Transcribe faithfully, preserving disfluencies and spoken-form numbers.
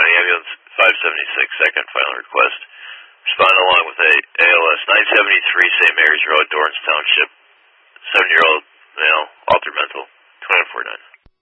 County Ambulance five seventy-six, second final request. Respond along with a A L S nine seventy-three, Saint Mary's Road, Dorrance Township.